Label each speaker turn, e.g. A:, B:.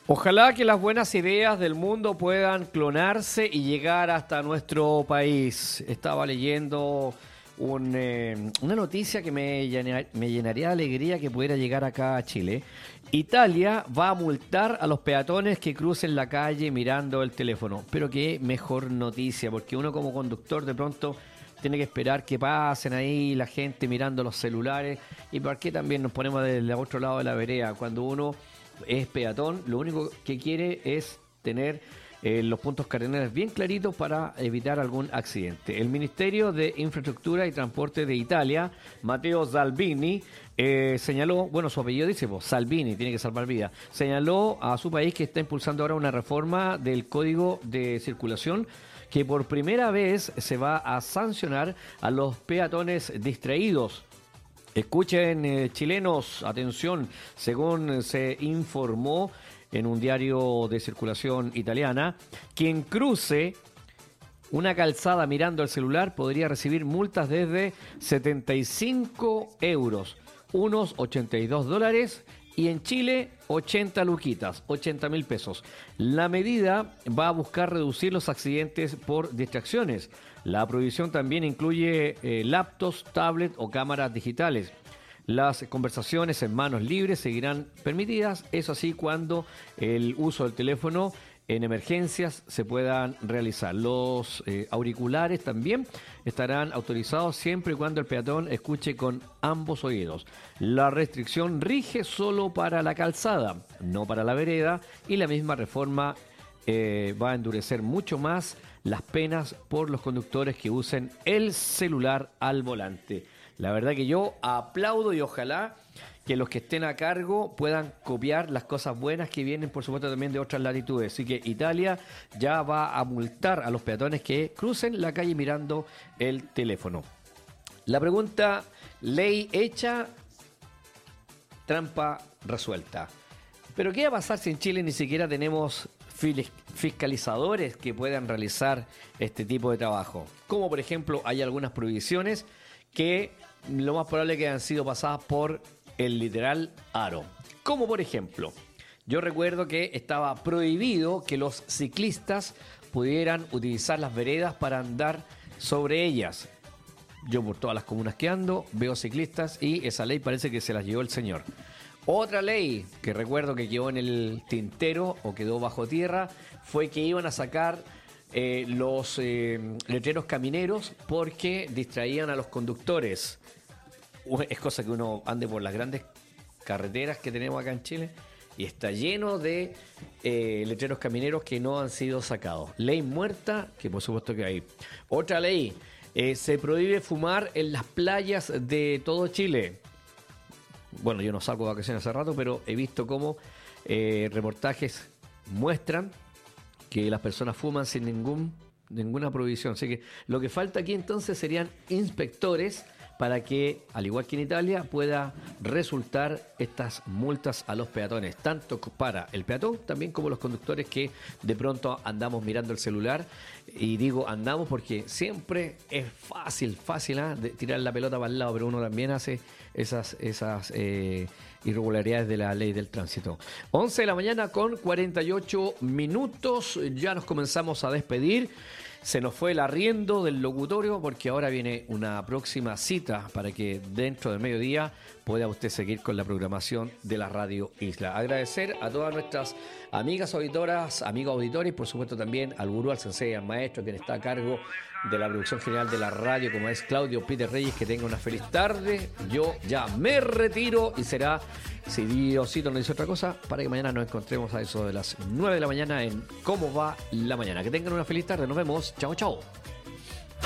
A: Ojalá que las buenas ideas del mundo puedan clonarse y llegar hasta nuestro país. Estaba leyendo una noticia que me llenaría de alegría que pudiera llegar acá a Chile. Italia va a multar a los peatones que crucen la calle mirando el teléfono. Pero qué mejor noticia, porque uno como conductor de pronto tiene que esperar que pasen ahí la gente mirando los celulares. ¿Y por qué también nos ponemos del otro lado de la vereda? Cuando uno es peatón, lo único que quiere es tener los puntos cardinales bien claritos para evitar algún accidente. El Ministerio de Infraestructura y Transporte de Italia, Matteo Salvini, señaló, bueno, su apellido dice, pues, Salvini, tiene que salvar vidas, señaló a su país que está impulsando ahora una reforma del Código de Circulación que por primera vez se va a sancionar a los peatones distraídos. Escuchen, chilenos, atención, según se informó en un diario de circulación italiana, quien cruce una calzada mirando el celular podría recibir multas desde 75 euros, unos $82, y en Chile 80 luquitas, 80.000 pesos. La medida va a buscar reducir los accidentes por distracciones. La prohibición también incluye laptops, tablets o cámaras digitales. Las conversaciones en manos libres seguirán permitidas, eso sí, cuando el uso del teléfono en emergencias se puedan realizar. Los auriculares también estarán autorizados siempre y cuando el peatón escuche con ambos oídos. La restricción rige solo para la calzada, no para la vereda, y la misma reforma va a endurecer mucho más las penas por los conductores que usen el celular al volante. La verdad que yo aplaudo y ojalá que los que estén a cargo puedan copiar las cosas buenas que vienen, por supuesto, también de otras latitudes. Así que Italia ya va a multar a los peatones que crucen la calle mirando el teléfono. La pregunta, ley hecha, trampa resuelta. Pero ¿qué va a pasar si en Chile ni siquiera tenemos fiscalizadores que puedan realizar este tipo de trabajo? Como por ejemplo hay algunas prohibiciones que lo más probable es que hayan sido pasadas por el literal aro. Como por ejemplo, yo recuerdo que estaba prohibido que los ciclistas pudieran utilizar las veredas para andar sobre ellas. Yo por todas las comunas que ando veo ciclistas y esa ley parece que se la llevó el señor. Otra ley que recuerdo que quedó en el tintero o quedó bajo tierra fue que iban a sacar los letreros camineros porque distraían a los conductores. Es cosa que uno ande por las grandes carreteras que tenemos acá en Chile y está lleno de letreros camineros que no han sido sacados. Ley muerta, que por supuesto que hay. Otra ley, se prohíbe fumar en las playas de todo Chile. Bueno, yo no salgo de vacaciones hace rato, pero he visto cómo reportajes muestran que las personas fuman sin ninguna prohibición. Así que lo que falta aquí entonces serían inspectores para que, al igual que en Italia, pueda resultar estas multas a los peatones, tanto para el peatón también como los conductores que de pronto andamos mirando el celular. Y digo andamos porque siempre es fácil de tirar la pelota para el lado, pero uno también hace esas irregularidades de la ley del tránsito. 11 de la mañana con 48 minutos, ya nos comenzamos a despedir. Se nos fue el arriendo del locutorio porque ahora viene una próxima cita para que dentro del mediodía pueda usted seguir con la programación de la Radio Isla. Agradecer a todas nuestras amigas auditoras, amigos auditores y por supuesto también al gurú, al sensei, al maestro, quien está a cargo de la producción general de la radio, como es Claudio Peter Reyes. Que tenga una feliz tarde. Yo ya me retiro y será, si Diosito no dice otra cosa, para que mañana nos encontremos a eso de las 9 de la mañana en Cómo va la mañana. Que tengan una feliz tarde. Nos vemos. Chao, chao.